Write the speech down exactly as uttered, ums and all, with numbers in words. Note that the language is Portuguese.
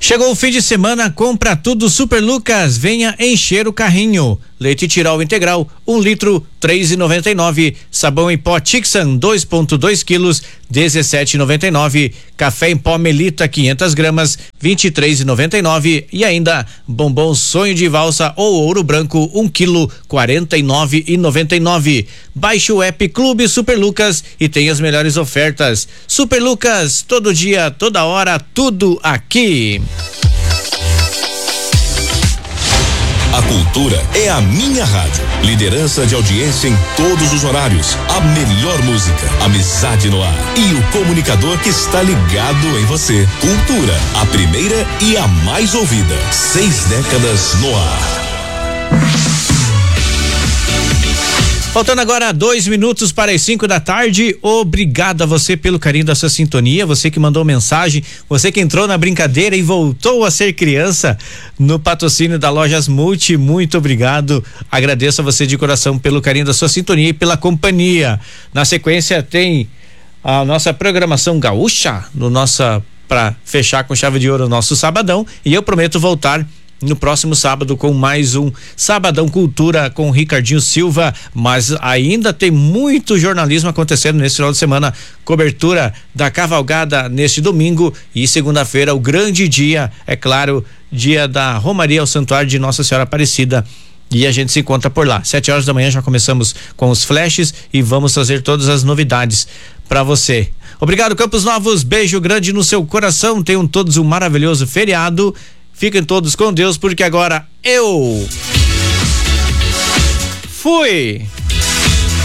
Chegou o fim de semana, compra tudo Super Lucas, venha encher o carrinho. Leite Tirol integral, um litro, três e noventa e nove. Sabão em pó Tixan, dois ponto dois quilos, dezessete e noventa e nove. Café em pó Melita, quinhentas gramas, vinte e três e noventa e nove. E ainda bombom Sonho de Valsa ou Ouro Branco, um quilo, quarenta e nove e noventa e nove. Baixe o app Clube Super Lucas e tenha as melhores ofertas. Super Lucas, todo dia, toda hora, tudo aqui. A Cultura é a minha rádio. Liderança de audiência em todos os horários. A melhor música, amizade no ar. E o comunicador que está ligado em você. Cultura, a primeira e a mais ouvida. Seis décadas no ar. Faltando agora dois minutos para as cinco da tarde. Obrigado a você pelo carinho da sua sintonia, você que mandou mensagem, você que entrou na brincadeira e voltou a ser criança no patrocínio da Lojas Multi. Muito obrigado. Agradeço a você de coração pelo carinho da sua sintonia e pela companhia. Na sequência tem a nossa programação gaúcha no nossa para fechar com chave de ouro o nosso sabadão, e eu prometo voltar no próximo sábado com mais um Sabadão Cultura com Ricardinho Silva, mas ainda tem muito jornalismo acontecendo nesse final de semana. Cobertura da cavalgada neste domingo e segunda-feira, o grande dia, é claro, dia da Romaria ao Santuário de Nossa Senhora Aparecida. E a gente se encontra por lá. Sete horas da manhã já começamos com os flashes e vamos trazer todas as novidades para você. Obrigado, Campos Novos. Beijo grande no seu coração. Tenham todos um maravilhoso feriado. Fiquem todos com Deus, porque agora eu fui!